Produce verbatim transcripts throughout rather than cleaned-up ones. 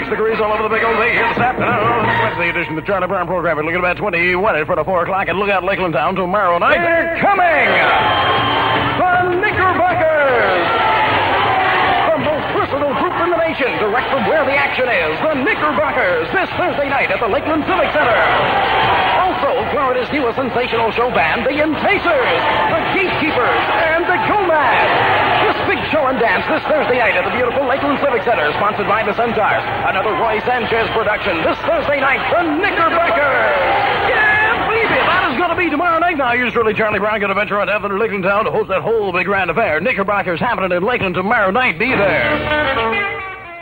thirty-six degrees all over the big old day here this afternoon. Wednesday edition of the Charlie Brown program. We're looking about twenty-one for the four o'clock, and look out Lakeland Town tomorrow night. They're coming! The Knickerbockers! The most versatile group in the nation, direct from where the action is. The Knickerbockers, this Thursday night at the Lakeland Civic Center. Also, Florida's newest sensational show band, the Enticers, the Gatekeepers, and the Go-Mad. This big show and dance this Thursday night at the beautiful Lakeland Civic Center, sponsored by the Centaurs. Another Roy Sanchez production this Thursday night, the Knickerbockers. Yeah, believe it, that is going to be tomorrow night. Now, yours truly, Charlie Brown, going to venture out to Lakeland Town to host that whole big grand affair. Knickerbockers happening in Lakeland tomorrow night. Be there.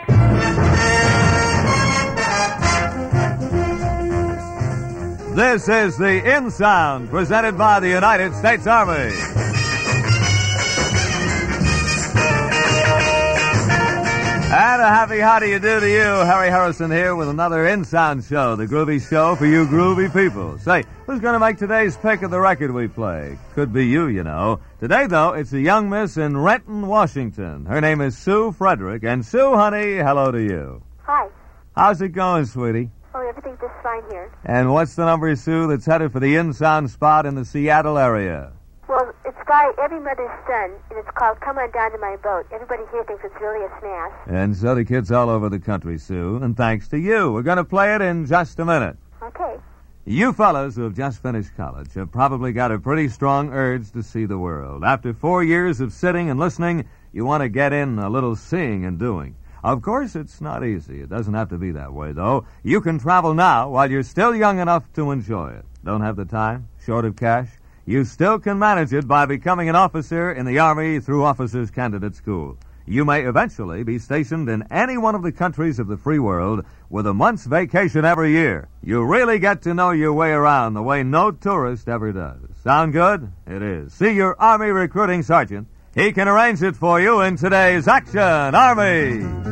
This is the In Sound, presented by the United States Army. And a happy how do you do to you, Harry Harrison here with another In Sound show, the groovy show for you groovy people. Say, who's going to make today's pick of the record we play? Could be you, you know. Today, though, it's a young miss in Renton, Washington. Her name is Sue Frederick. And Sue, honey, hello to you. Hi. How's it going, sweetie? Oh, everything's just fine here. And what's the number, Sue, that's headed for the In Sound spot in the Seattle area? Well, it's by Every Mother's Son, and it's called Come On Down to My Boat. Everybody here thinks it's really a smash. And so do kids all over the country, Sue, and thanks to you. We're going to play it in just a minute. Okay. You fellas who have just finished college have probably got a pretty strong urge to see the world. After four years of sitting and listening, you want to get in a little seeing and doing. Of course, it's not easy. It doesn't have to be that way, though. You can travel now while you're still young enough to enjoy it. Don't have the time? Short of cash? You still can manage it by becoming an officer in the Army through Officers Candidate School. You may eventually be stationed in any one of the countries of the free world with a month's vacation every year. You really get to know your way around the way no tourist ever does. Sound good? It is. See your Army recruiting sergeant. He can arrange it for you in today's Action Army.